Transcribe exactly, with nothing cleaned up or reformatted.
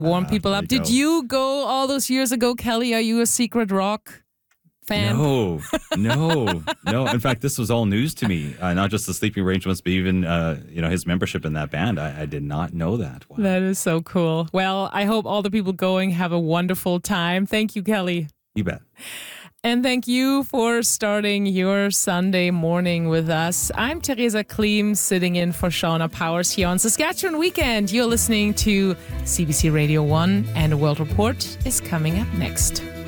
warm uh, people up. Did you go all those years ago, Kelly? Are you a secret rock fan? No, no, no. In fact, this was all news to me. Uh, not just the sleeping arrangements, but even uh, you know his membership in that band. I, I did not know that. Wow. That is so cool. Well, I hope all the people going have a wonderful time. Thank you, Kelly. You bet. And thank you for starting your Sunday morning with us. I'm Teresa Kleem, sitting in for Shauna Powers here on Saskatchewan Weekend. You're listening to C B C Radio one, and a World Report is coming up next.